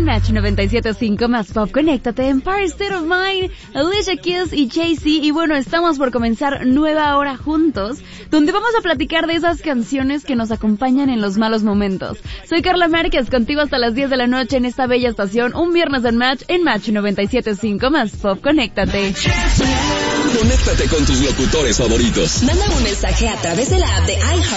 en Match 97.5 más Pop. Conéctate, Empire State of Mind, Alicia Keys y Jay-Z. Y bueno, estamos por comenzar nueva hora juntos, donde vamos a platicar de esas canciones que nos acompañan en los malos momentos. Soy Carla Márquez, contigo hasta las 10 de la noche en esta bella estación, un viernes en Match 97.5 más Pop. Conéctate. Conéctate con tus locutores favoritos. Manda un mensaje a través de la app de iHeart